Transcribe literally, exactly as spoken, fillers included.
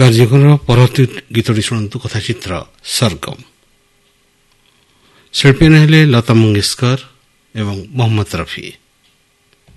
କାର୍ଯ୍ୟକ୍ରମର ପରବର୍ତ୍ତୀ ଗୀତଟି ଶୁଣନ୍ତୁ, କଥାଚିତ୍ର ସରଗମ। ଶିଳ୍ପୀମାନେ ହେଲେ ଲତା ମଙ୍ଗେଶକର ଏବଂ ମୋହମ୍ମଦ ରଫି।